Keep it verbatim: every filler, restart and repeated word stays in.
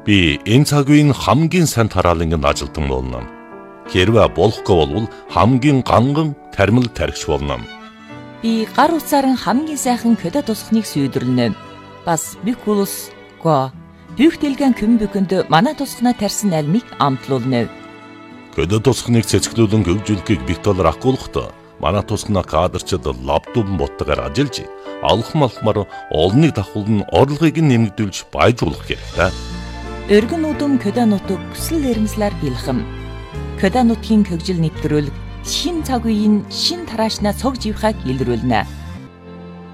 Би энэ цаг үеийн хамгийн сайн тараалангийн ажилтан болно. Хэрвээ болохгүй бол хамгийн ганган тармил тархич болно. Би гар утсаар хамгийн сайхан көдө тусахныг сүйдэрлэнэ. Бас бикулус го Büchtelgen Kümbükündü mana тусахна тарьсан альмыг амтлуулна. Көдө тусахныг цэцгэлүүлэн хөгжүүлэхийг Виктор ахгуулахдаа манай тусахна кадрчид лаптоп боттогоор ажиллаж алхам алхмаар олныг давхуулн орлогыг нэмэгдүүлж баяжуулах хэрэгтэй. Өргөн удам көдө нутаг хүсэл эрмслэр бэлхэм. Көдө нутгийн хөгжил нэвтрүүлэг шин цаг үеийн шин тараашна цог живхаг илрүүлнэ.